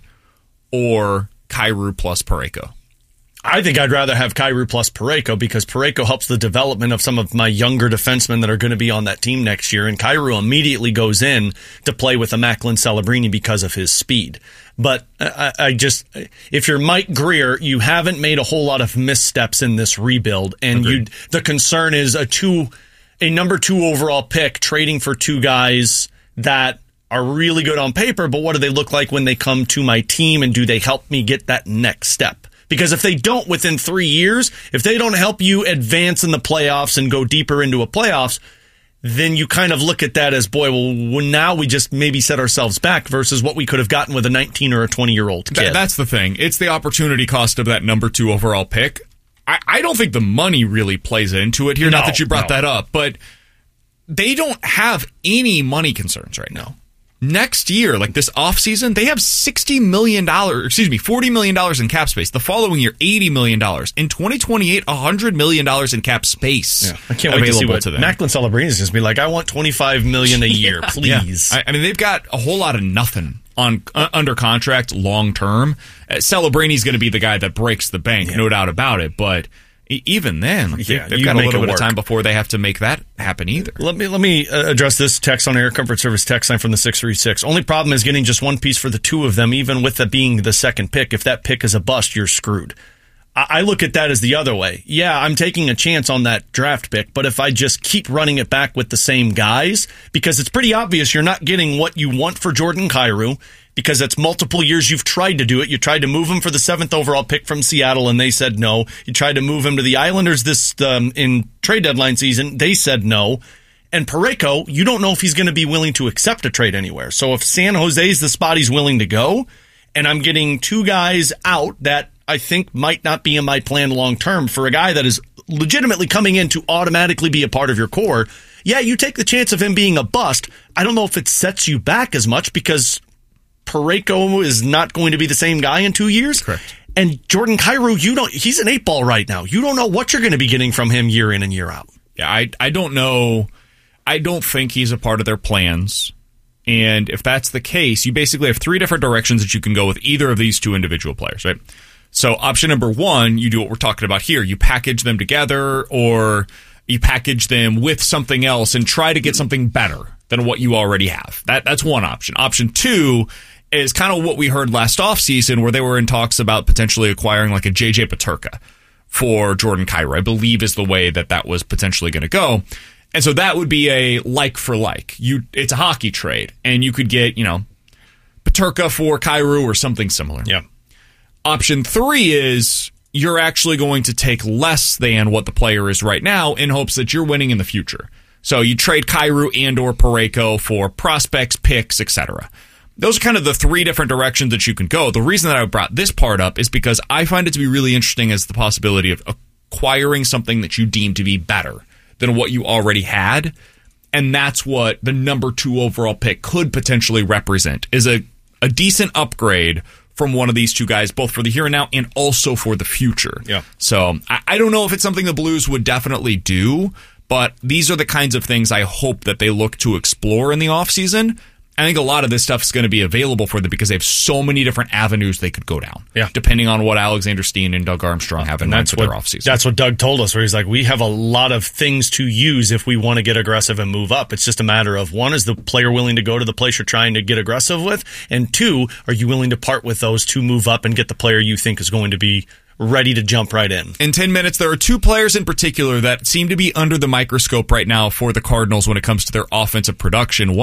or Kyrou plus Parayko? I think I'd rather have Kyrou plus Parayko because Parayko helps the development of some of my younger defensemen that are going to be on that team next year, and Kyrou immediately goes in to play with a Macklin Celebrini because of his speed. But I just, if you're Mike Grier, you haven't made a whole lot of missteps in this rebuild, and the concern is a number 2 overall pick trading for 2 guys that are really good on paper, but what do they look like when they come to my team, and do they help me get that next step? Because if they don't within 3 years, if they don't help you advance in the playoffs and go deeper into a playoffs, then you kind of look at that as, boy, well, now we just maybe set ourselves back versus what we could have gotten with a 19 or a 20-year-old kid. That's the thing. It's the opportunity cost of that number 2 overall pick. I don't think the money really plays into it here. Not that you brought that up, but they don't have any money concerns right now. Next year, like this offseason, they have $40 million in cap space. The following year, $80 million. In 2028, $100 million in cap space. Yeah. I can't wait to see what Macklin Celebrini is going to be like. I want $25 million a year, please. Yeah. I mean, they've got a whole lot of nothing on under contract long term. Celebrini going to be the guy that breaks the bank, no doubt about it. But even then, they've got a little bit of time before they have to make that happen either. Let me address this text on Air Comfort Service text line from the 636. Only problem is getting just one piece for the 2 of them, even with it being the second pick. If that pick is a bust, you're screwed. I look at that as the other way. Yeah, I'm taking a chance on that draft pick, but if I just keep running it back with the same guys, because it's pretty obvious you're not getting what you want for Jordan Kyrou, because it's multiple years you've tried to do it. You tried to move him for the 7th overall pick from Seattle, and they said no. You tried to move him to the Islanders this in trade deadline season. They said no. And Parayko, you don't know if he's going to be willing to accept a trade anywhere. So if San Jose's the spot he's willing to go, and I'm getting 2 guys out that I think might not be in my plan long term for a guy that is legitimately coming in to automatically be a part of your core, yeah, you take the chance of him being a bust. I don't know if it sets you back as much because Parayko is not going to be the same guy in 2 years. Correct. And Jordan Kyrou, he's an 8-ball right now. You don't know what you're going to be getting from him year in and year out. Yeah, I don't know. I don't think he's a part of their plans. And if that's the case, you basically have 3 different directions that you can go with either of these 2 individual players, right? So option number 1, you do what we're talking about here. You package them together, or you package them with something else and try to get something better than what you already have. That's one option. Option 2 is kind of what we heard last offseason, where they were in talks about potentially acquiring like a JJ Peterka for Jordan Kyrou, I believe is the way that was potentially going to go. And so that would be a like for like. It's a hockey trade, and you could get, Peterka for Kyrou or something similar. Yeah. Option 3 is you're actually going to take less than what the player is right now in hopes that you're winning in the future. So you trade Kyrou and or Parayko for prospects, picks, etc. Those are kind of the 3 different directions that you can go. The reason that I brought this part up is because I find it to be really interesting as the possibility of acquiring something that you deem to be better than what you already had. And that's what the number 2 overall pick could potentially represent, is a decent upgrade from one of these 2 guys, both for the here and now and also for the future. Yeah. So I don't know if it's something the Blues would definitely do, but these are the kinds of things I hope that they look to explore in the offseason. I think a lot of this stuff is going to be available for them because they have so many different avenues they could go down. Yeah. Depending on what Alexander Steen and Doug Armstrong have in mind for their offseason. That's what Doug told us, where he's like, we have a lot of things to use if we want to get aggressive and move up. It's just a matter of, 1, is the player willing to go to the place you're trying to get aggressive with? And 2, are you willing to part with those to move up and get the player you think is going to be ready to jump right in? In 10 minutes, there are 2 players in particular that seem to be under the microscope right now for the Cardinals when it comes to their offensive production. One